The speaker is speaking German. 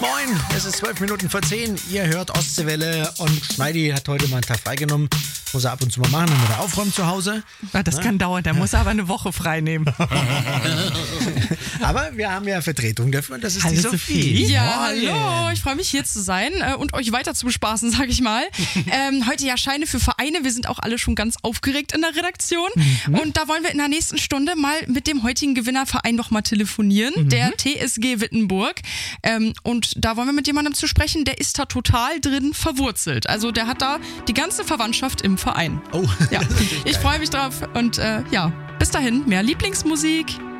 Moin, es ist 12 Minuten vor 10. Ihr hört Ostseewelle und Schneidi hat heute mal einen Tag freigenommen. Muss er ab und zu mal machen, damit er aufräumt zu Hause. Das kann dauern, da muss er aber eine Woche frei nehmen. Aber wir haben ja Vertretung dafür und das ist Hallo die Sophie. Ja, hallo, ich freue mich hier zu sein und euch weiter zu bespaßen, sag ich mal. Heute ja Scheine für Vereine, wir sind auch alle schon ganz aufgeregt in der Redaktion und da wollen wir in der nächsten Stunde mal mit dem heutigen Gewinnerverein noch mal telefonieren, der TSG Wittenburg, und da wollen wir mit jemandem zu sprechen, der ist da total drin verwurzelt, also der hat da die ganze Verwandtschaft im Verein. Oh, ja. Ich freue mich drauf und bis dahin, mehr Lieblingsmusik.